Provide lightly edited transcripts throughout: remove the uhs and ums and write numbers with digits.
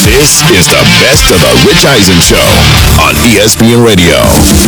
This is the best of the Rich Eisen Show on ESPN Radio.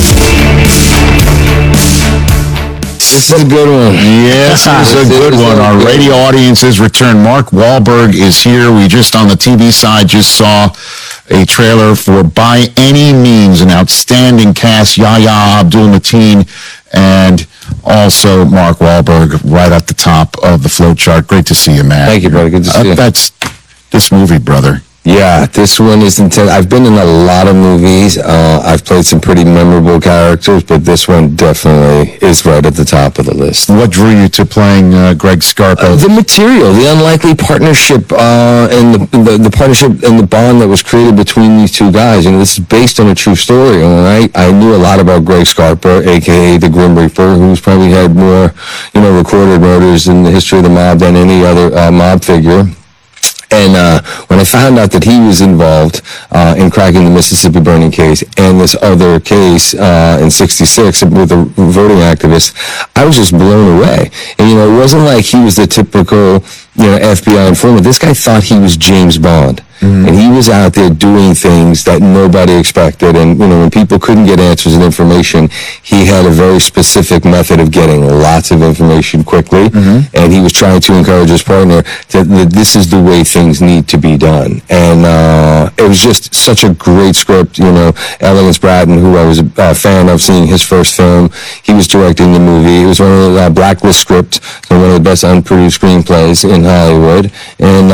This is a good one. Yes, this is a good one. Our radio audiences return. Mark Wahlberg is here. We just, on the TV side, just saw a trailer for By Any Means, an outstanding cast. Yahya Abdul-Mateen and also Mark Wahlberg right at the top of the flow chart. Great to see you, man. Thank you, brother. Good to see you. That's this movie, brother. Yeah, this one is intense. I've been in a lot of movies. I've played some pretty memorable characters, but this one definitely is right at the top of the list. What drew you to playing Greg Scarpa? The material, the unlikely partnership, and the partnership and the bond that was created between these two guys. You know, this is based on a true story. And I knew a lot about Greg Scarpa, a.k.a. the Grim Reaper, who's probably had more, recorded murders in the history of the mob than any other mob figure. And when I found out that he was involved in cracking the Mississippi burning case and this other case in '66 with a voting activist, I was just blown away. And, it wasn't like he was the typical, FBI informant. This guy thought he was James Bond. Mm-hmm. And he was out there doing things that nobody expected. And, when people couldn't get answers and information, he had a very specific method of getting lots of information quickly. Mm-hmm. And he was trying to encourage his partner that this is the way things need to be done. And it was just such a great script. Elliot Bratton, who I was a fan of seeing his first film, he was directing the movie. It was one of the Blacklist script, one of the best unproduced screenplays in Hollywood. And,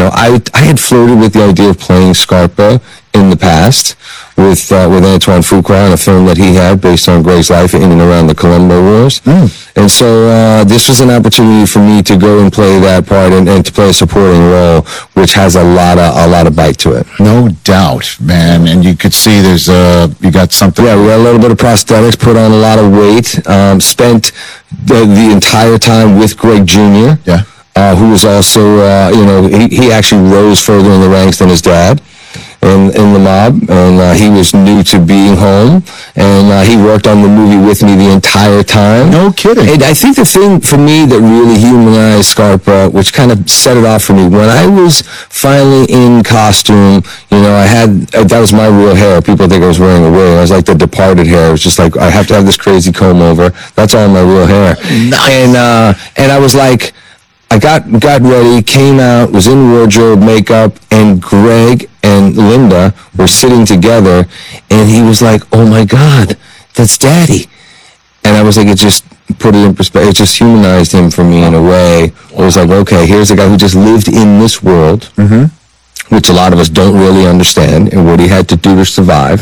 I had flirted with the idea of playing Scarpa in the past with Antoine Fuqua in a film that he had based on Greg's life in and around the Colombo Wars. And so this was an opportunity for me to go and play that part and to play a supporting role, which has a lot of bite to it. No doubt, man. And you could see you got something. Yeah, we got a little bit of prosthetics, put on a lot of weight, spent the entire time with Greg Jr., yeah. Who was also, he actually rose further in the ranks than his dad in the mob, and he was new to being home, and he worked on the movie with me the entire time. No kidding. And I think the thing for me that really humanized Scarpa, which kind of set it off for me, when I was finally in costume, I had, that was my real hair. People think I was wearing a wig. I was like the Departed hair. It was just like, I have to have this crazy comb over. That's all my real hair. Nice. And I was like, I got ready, came out, was in wardrobe, makeup, and Greg and Linda were sitting together, and he was like, "Oh my God, that's Daddy." And I was like, it just put it in perspective. It just humanized him for me in a way. It was like, okay, here's a guy who just lived in this world, which a lot of us don't really understand, and what he had to do to survive.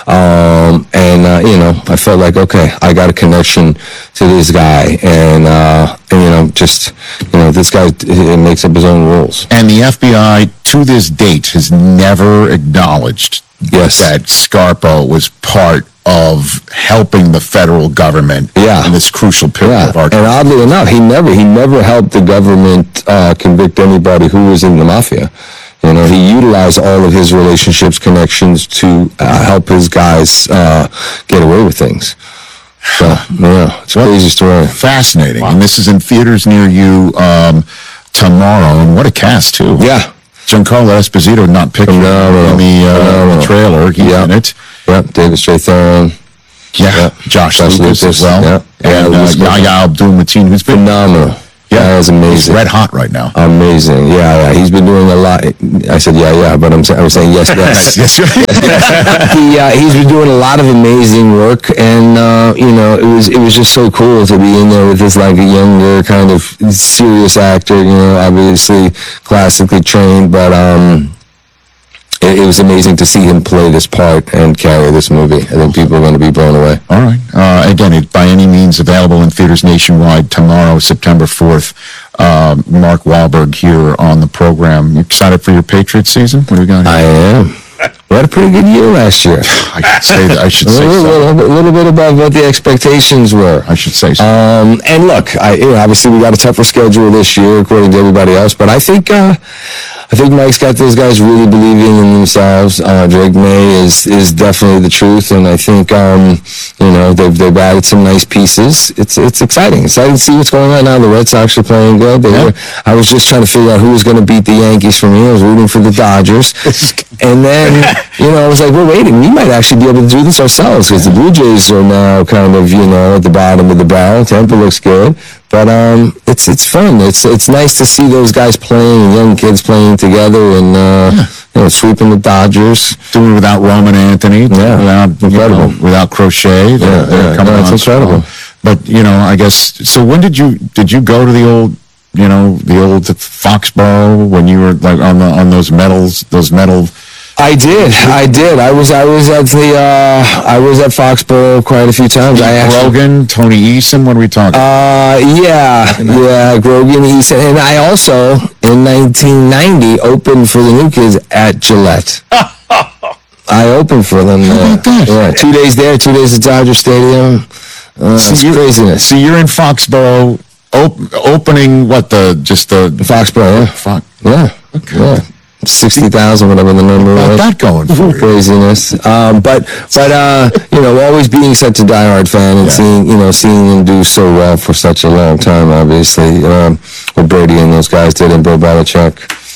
I felt like, okay, I got a connection to this guy, this guy makes up his own rules. And the FBI, to this date, has never acknowledged that Scarpa was part of helping the federal government in this crucial period of our time. And oddly enough, he never helped the government convict anybody who was in the mafia. He utilized all of his relationships, connections to help his guys get away with things. So, it's a crazy story. Fascinating. Wow. And this is in theaters near you tomorrow. And what a cast, too. Yeah. Giancarlo Esposito not picking in the trailer. He's in it. Yep. David Strathairn. Yeah. Josh Lucas as well. Yeah. And Yahya Abdul-Mateen, who's been phenomenal. Yeah, that was amazing. He's red hot right now. Amazing. Yeah. He's been doing a lot. I said, but I was saying yes. He's been doing a lot of amazing work, and, it was just so cool to be in there with this, like, a younger kind of serious actor, obviously classically trained, but, it was amazing to see him play this part and carry this movie. I think people are going to be blown away. All right. Again, By Any Means available in theaters nationwide tomorrow, September 4th. Mark Wahlberg here on the program. You excited for your Patriots season? What do we got here? I am. We had a pretty good year last year. I should say so. A little bit above what the expectations were. I should say so. And look, obviously we got a tougher schedule this year according to everybody else, but I think I think Mike's got those guys really believing in themselves. Drake May is definitely the truth, and I think they've added some nice pieces. It's exciting. Exciting to see what's going on now. The Red Sox are playing good. I was just trying to figure out who was going to beat the Yankees for me. I was rooting for the Dodgers, and then I was like, we're waiting. We might actually be able to do this ourselves because the Blue Jays are now kind of at the bottom of the barrel. Tampa looks good. But it's fun. It's nice to see those guys playing, young kids playing together, and sweeping the Dodgers. Doing it without Roman Anthony. Yeah, incredible. Without Crochet. They're coming on incredible. But I guess so. When did you go to the old Foxborough when you were like on those metal? I did. I was at Foxborough quite a few times. Grogan, Tony Eason. What are we talking? Grogan, Eason, and I also in 1990 opened for the New Kids at Gillette. I opened for them. How about that? Yeah, 2 days there, 2 days at Dodger Stadium. It's craziness. So you're in Foxborough, opening the Foxborough? Yeah. Yeah. Okay. Yeah. 60,000, whatever the number was. That going for craziness. But always being such a diehard fan and seeing him do so well for such a long time, obviously, what Brady and those guys did, and Bill Belichick.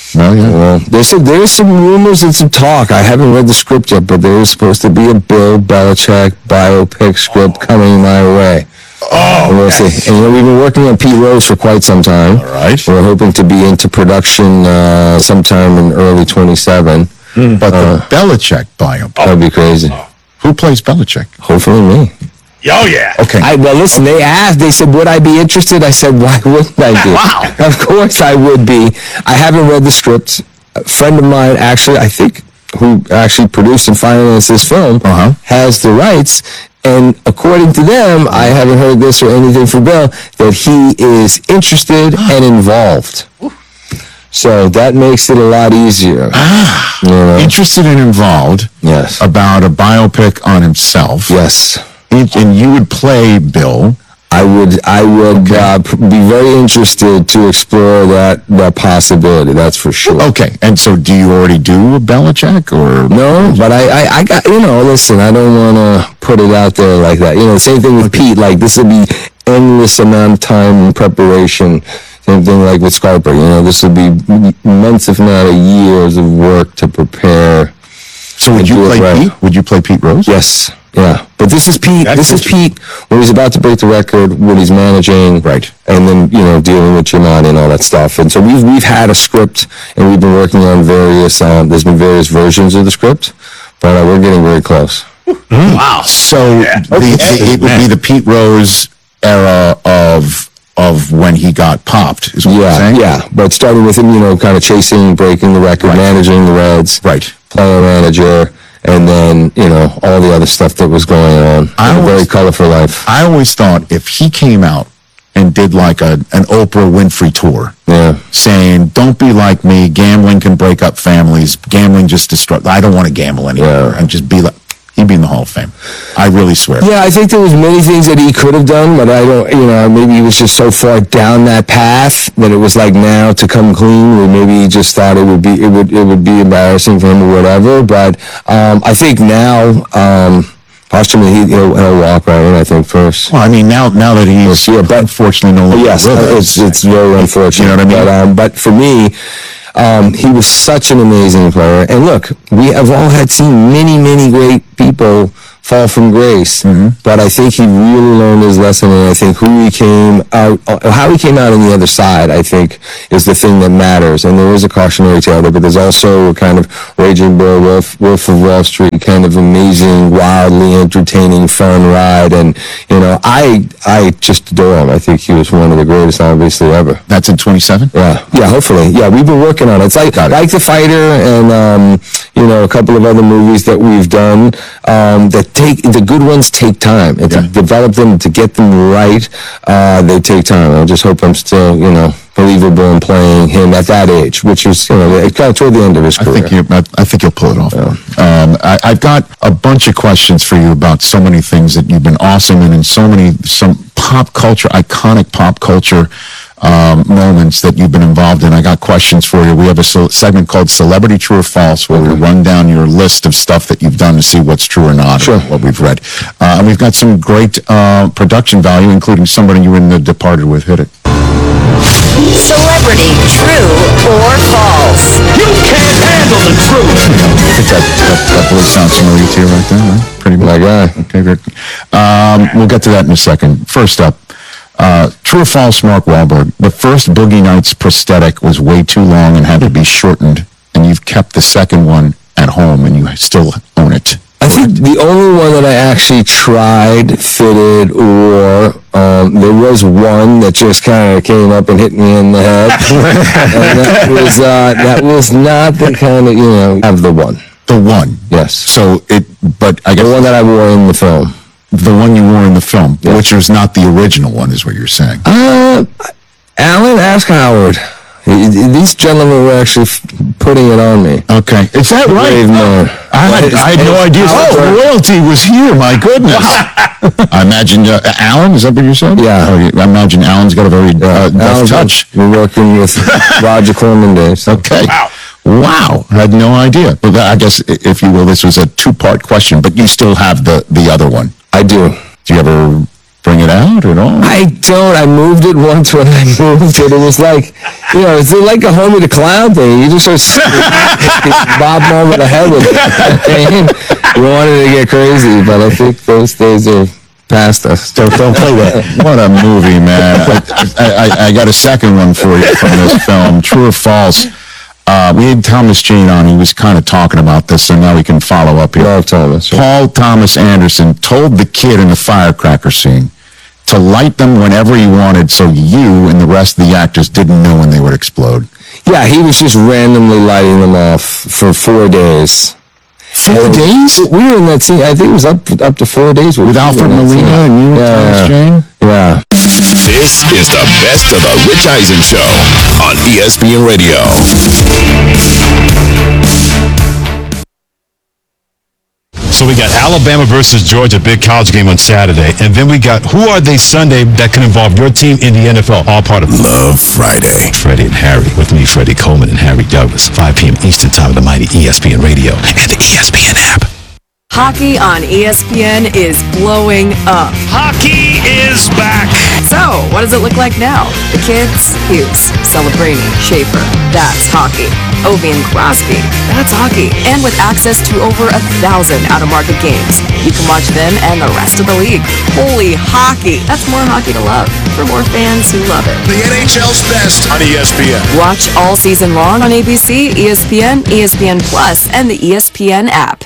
There's some rumors and some talk. I haven't read the script yet, but there is supposed to be a Bill Belichick biopic script coming my way. We'll see. And we've been working on Pete Rose for quite some time. All right. We're hoping to be into production sometime in early 27. But the Belichick biopic. That'd be crazy. Who plays Belichick? Hopefully me. Oh, yeah. Okay. Listen, they said, would I be interested? I said, why wouldn't I be? Wow. Of course I would be. I haven't read the script. A friend of mine, actually, I think, who actually produced and financed this film, has the rights. And according to them, I haven't heard this or anything from Bill, that he is interested and involved. So that makes it a lot easier. Interested and involved. Yes. About a biopic on himself. Yes. And you would play Bill. I would be very interested to explore that possibility. That's for sure. Okay. And so, do you already do a Belichick or no? But I got listen. I don't want to put it out there like that. Same thing with Pete. Like this will be endless amount of time in preparation. Same thing like with Scarper. This will be months, if not years, of work to prepare. So would you play Pete? Would you play Pete Rose? Yes. Yeah, but this is Pete. This is Pete when he's about to break the record, when he's managing, right? And then dealing with Giamatti and all that stuff. And so we've had a script, and we've been working on various. There's been various versions of the script, but we're getting very close. Wow! So it would be the Pete Rose era of when he got popped. Is what you're saying? Yeah. But starting with him, kind of chasing, breaking the record, managing the Reds, right? Player manager. And then, all the other stuff that was going on. A very colorful life. I always thought if he came out and did like an Oprah Winfrey tour, saying, don't be like me, gambling can break up families, gambling just destroys, I don't want to gamble anymore, and just be like, he'd be in the Hall of Fame. I really swear. Yeah, I think there was many things that he could have done, but I don't, maybe he was just so far down that path that it was like now to come clean, or maybe he just thought it would be embarrassing for him or whatever. But I think now, possibly he'll walk right in, I think, first. Well, I mean, now that he's unfortunately no longer it's very unfortunate. You know what I mean? But for me, he was such an amazing player. And look, we have all seen many, many great people fall from grace. But I think he really learned his lesson, and I think how he came out on the other side, I think, is the thing that matters. And there is a cautionary tale there, but there's also a kind of Raging Bull, Wolf of Wall Street, kind of amazing, wildly entertaining, fun ride. And, I just adore him. I think he was one of the greatest, obviously, ever. That's in 27? Yeah, hopefully. Yeah, we've been working on it. It's like The Fighter and, a couple of other movies that we've done the good ones take time. And to develop them, to get them right, they take time. I just hope I'm still, believable in playing him at that age, which is, kind of toward the end of his career. I think you'll pull it off. Yeah. I've got a bunch of questions for you about so many things that you've been awesome in, and some pop culture, iconic pop culture moments that you've been involved in. I got questions for you. We have a segment called Celebrity True or False, where we run down your list of stuff that you've done to see what's true or not, Sure. or what we've read. And we've got some great production value, including somebody you were in The Departed with. Hit it. Celebrity True or False? You can't handle the truth. I think that voice sounds familiar to you right there, right? Pretty much. My guy. Okay, good. We'll get to that in a second. First up, true or false, Mark Wahlberg? The first Boogie Nights prosthetic was way too long and had to be shortened, and you've kept the second one at home, and you still own it. I think the only one that I actually tried, fitted, or there was one that just kind of came up and hit me in the head, and that was not the kind of, have the one. The one. Yes. So but I guess The one that I wore in the film. the one you wore in the film, Yes. which was not the original one, is what you're saying. Alan, ask Howard. These gentlemen were actually putting it on me. Okay. Is that right? Brave man. I had no idea. Royalty was here. My goodness. I imagine, Alan, is that what you said? Yeah. I imagine Alan's got a very deft Alan's touch. been working with Roger Corman days. Okay. Wow. I had no idea. But I guess, if you will, this was a two-part question, but you still have the other one. I do. Do you ever bring it out at all? I don't. I moved it once when I moved it. It was like, it's like a Homie the Clown thing. You just start bob them over the head with it. You wanted to get crazy, but I think those days are past us. Don't play that. What a movie, man. I got a second one for you from this film. True or false? We had Thomas Jane on. He was kind of talking about this, so now we can follow up here. Love Thomas. Paul Thomas Anderson told the kid in the firecracker scene to light them whenever he wanted, so you and the rest of the actors didn't know when they would explode. Yeah, he was just randomly lighting them off for 4 days. 4 days? We were in that scene. I think it was up to 4 days. With Alfred Molina and you and Thomas Jane? Yeah. This is the best of the Rich Eisen Show on ESPN Radio. So we got Alabama versus Georgia, big college game on Saturday. And then we got Who Are They Sunday that can involve your team in the NFL, all part of Love Friday. Freddie and Harry. With me, Freddie Coleman and Harry Douglas. 5 p.m. Eastern Time on the mighty ESPN Radio and the ESPN app. Hockey on ESPN is blowing up. Hockey is back. So, what does it look like now? The kids? Hughes, Celebrini, Schaefer. That's hockey. Ovi and Crosby. That's hockey. And with access to over 1,000 out-of-market games, you can watch them and the rest of the league. Holy hockey. That's more hockey to love for more fans who love it. The NHL's best on ESPN. Watch all season long on ABC, ESPN, ESPN Plus, and the ESPN app.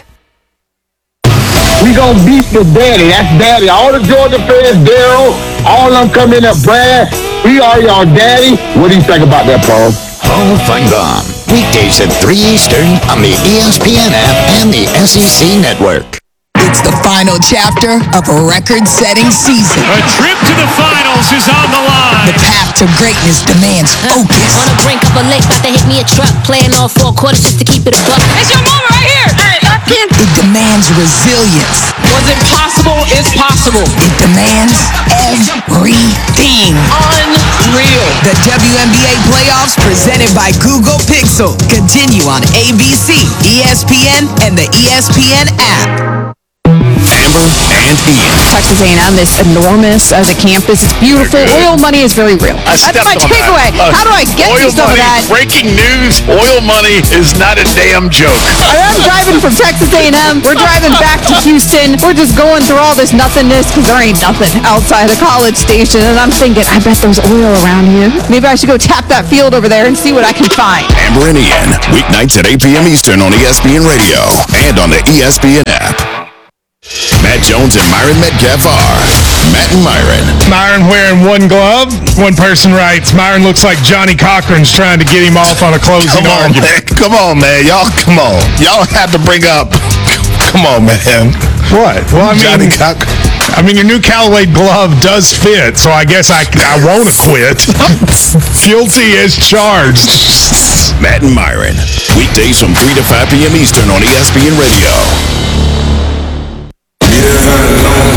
We gonna beat the daddy. That's daddy. All the Georgia fans, Daryl, all of them come in there, Brad. We are your daddy. What do you think about that, Paul? Hall of Fun Gone. Weekdays at 3 Eastern on the ESPN app and the SEC Network. It's the final chapter of a record-setting season. A trip to the finals is on the line. The path to greatness demands focus. On the brink of a lake, about to hit me a truck. Playing all 4 quarters just to keep it a buck. It's your moment right here. It demands resilience. Was it possible? It's possible. It demands everything. Unreal. The WNBA playoffs presented by Google Pixel continue on ABC, ESPN, and the ESPN app. Amber and Ian. Texas A&M is enormous as a campus. It's beautiful. Oil money is very real. That's my takeaway. How do I get you some of that? Breaking news, oil money is not a damn joke. I'm driving from Texas A&M. We're driving back to Houston. We're just going through all this nothingness because there ain't nothing outside of College Station. And I'm thinking, I bet there's oil around here. Maybe I should go tap that field over there and see what I can find. Amber and Ian. Weeknights at 8 p.m. Eastern on ESPN Radio and on the ESPN app. Matt Jones and Myron Metcalf are Matt and Myron. Myron wearing one glove. One person writes, Myron looks like Johnny Cochran's trying to get him off on a closing argument. Come on, man. Y'all, come on. Y'all have to bring up. Come on, man. What? Well, Johnny Cochran. I mean, your new Callaway glove does fit, so I guess I won't quit. Guilty as charged. Matt and Myron. Weekdays from 3 to 5 p.m. Eastern on ESPN Radio.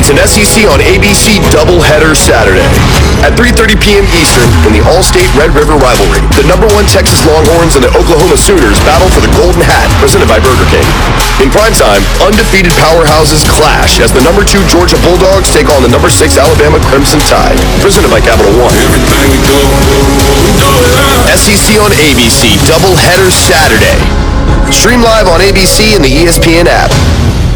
It's an SEC on ABC doubleheader Saturday. At 3:30 p.m. Eastern in the All-State Red River rivalry, the number 1 Texas Longhorns and the Oklahoma Sooners battle for the Golden Hat, presented by Burger King. In primetime, undefeated powerhouses clash as the number 2 Georgia Bulldogs take on the number 6 Alabama Crimson Tide, presented by Capital One. SEC on ABC doubleheader Saturday. Stream live on ABC and the ESPN app.